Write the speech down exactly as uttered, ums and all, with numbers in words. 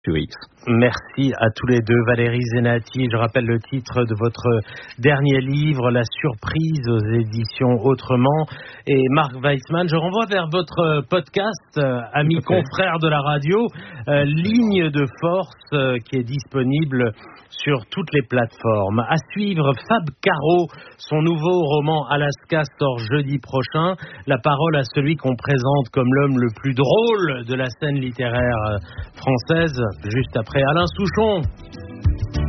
Oui. Merci à tous les deux, Valérie Zenati. Je rappelle le titre de votre dernier livre, La surprise aux éditions Autrement. Et Marc Weissman, je renvoie vers votre podcast, euh, ami confrère de la radio, euh, Ligne de force, euh, qui est disponible sur toutes les plateformes. À suivre, Fab Caro, son nouveau roman Alaska sort jeudi prochain. La parole à celui qu'on présente comme l'homme le plus drôle de la scène littéraire française, juste après Alain Souchon.